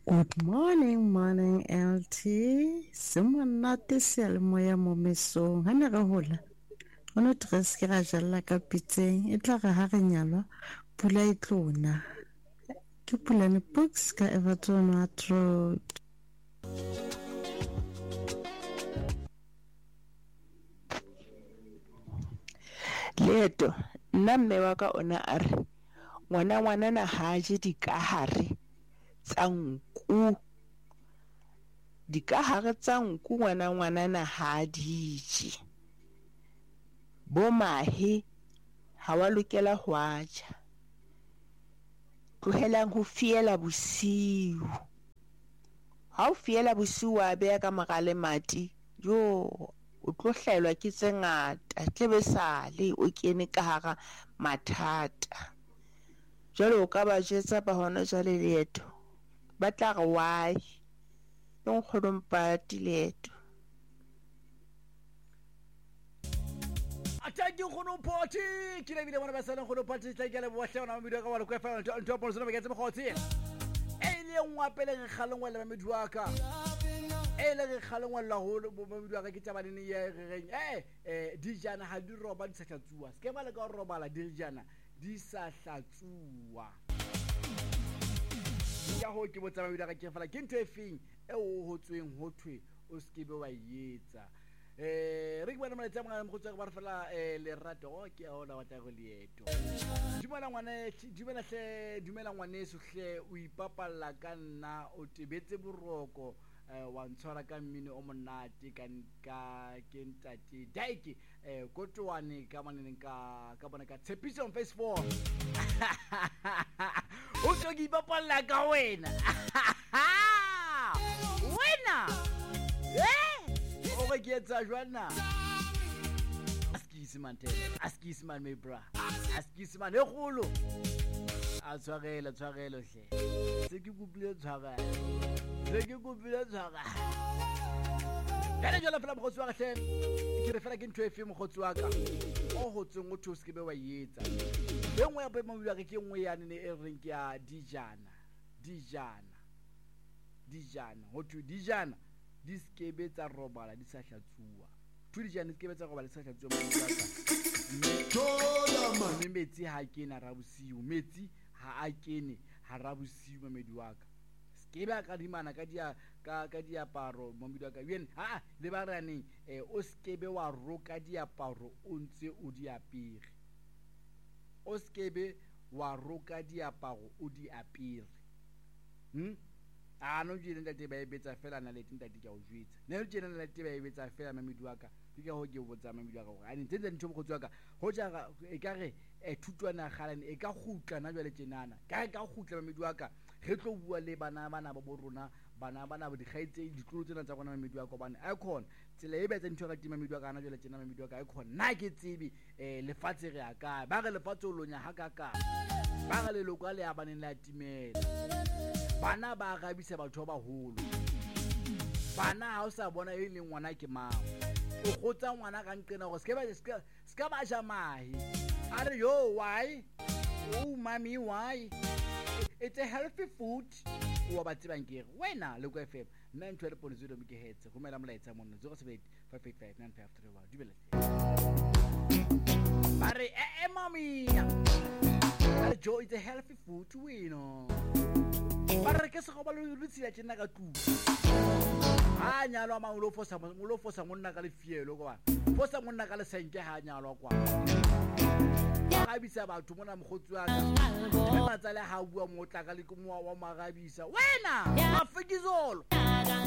Good morning, morning, LT. Someone not this moya mo mesong. Ha ne re hola. Ono tres ke ra jalla ka pitseng. E tla ga ha re nyalwa. Pula e tlona. Ke pula ne books ka Everton Road. Leeto nna mme wa ka ona a re ngwana na ha je dikahare tsa nku. Dikahare tsa nku ngwana na ha di je. Bo mahe ha wa lokela ho aja. Tlohelang ho fiela bosiu. Ha o fiela bosiu wa beya ka mora le mati. Yo o tlo hlaelwa ke tse ngata, tlebe sale o kene ka hara mathata. Jwale o ka ba jetsa ba hona jwale leeto, ba tla re why don't kgolompati leeto. Thank you Kgonompati. Ke lebile bona ba sana Kgonompati tla ke le bohle ona video ka wa go fa ntho a bona ba ke mkhotsi. Le ngwa pele re kgalengwa le medu wa ka. Le re kgalengwa la ho medu wa ka ke taba ne ye reng dijana ha di roba di sa tlatsuwa. Ske ba le ka robala dijana di sa tlatsuwa. Ya ho ke botsa medu wa ka ke fela ke ntho e feng e o hotsweng ho thwe o skebe wa yetsa. Re ke bona molaetsa mongwe mo go tswa ba re fela le rato ke a ona wa tla go leeto. Dumela ngwaneso hle o ipapalla ka nna o tebetse boroko wa ntshwara ka mmino o monate ka ke ntate Daiki Kotwane ka maneng ka bona ka Tshepiso on Facebook. O tlo ke ipapalla ka wena. Wena o ke etsa jwana. Askisi man me bra. Askisi man e kholo. A tshwarela hle. Se ke kupile tshwara. Kana jwala fela mogotsi wa hle. Ke re fela ke ntho e fe mogotsi wa ka. O hotseng o thusa ke be wa yetsa. Bengwe ya be mo bua ke engwe ya ne e reng ke ya dijana. Ho tu dijana di skebe tsa robala di sa hlatsuwa. Tu dijana skebe tsa robala di sa hlatsuwa mo bua ka. Metsi ha kena rabosiu. Metsi ha a kene ha rabosiu mo medu wa ka. Skebe a ka dimana ka diaparo mo medu wa ka. Yene le ba raneng o skebe wa roka diaparo o ntse o di apere. O skebe wa roka diaparo o di apere. No jene ntate ba ebetsa fela na le ntate ke a o jwetsa. Ne jene na le ba ebetsa fela mamedu wa ka. Ke ho ke botsa mamedu wa ka hore a ntse ntho mogotsi wa ka. Ho ja e ka re thutwana galane e ka gutla na jwale tjenana. Ka gutla mamedu wa ka. Re tlo bua le bana ba borona bana ba di gaitse ditlolo tsena tsa bona mamedu wa ka bana icon tsela e betsa ntho ka tima mamedu wa ka na jwale tjena mamedu wa ka icon na ke tsebe lefatshe re aka ba re lefatshe o lonya ha ka ba ga le lokwa le abaneng la timela. Bana ba gabisa batho ba holo. Bana ha o sa bona e leng ngwana ke mang. O gotsa ngwana ka nqena go ska ba ja mahi. Are yo why? Oh mommy why? It's a healthy food. Wa ba tsebang ke wena le go FM 912.0 MHz go mela molaetsa monna 0758589531 dibele. Are mommy. Are Joe it's a healthy food we know. Ba ke se go ba lo tsila tsena ka tu. Ha nyalo ma lo fosa monna ka le fielo go ba. Fosa monna ka le senke ha nyalo kwa. Ba bisa batho mona mogotsi wa ka. Ba tsale ha bua mo tla ka le mo wa magabisa. Wena mafekizolo.